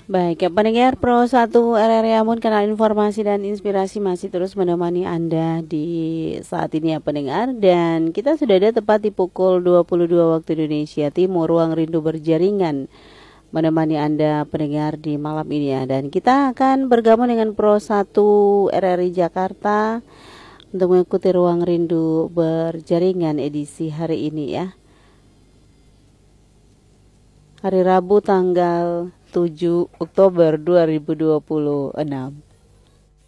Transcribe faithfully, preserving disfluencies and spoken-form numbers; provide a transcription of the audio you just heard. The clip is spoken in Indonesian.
Baik, ya pendengar Pro satu R R I Ambon, kanal informasi dan inspirasi masih terus menemani Anda di saat ini ya pendengar. Dan kita sudah ada tepat di pukul dua puluh dua waktu Indonesia Timur, ruang rindu berjaringan menemani Anda pendengar di malam ini ya. Dan kita akan bergabung dengan Pro satu R R I Jakarta untuk mengikuti ruang rindu berjaringan edisi hari ini ya. Hari Rabu tanggal tujuh Oktober dua ribu dua puluh enam.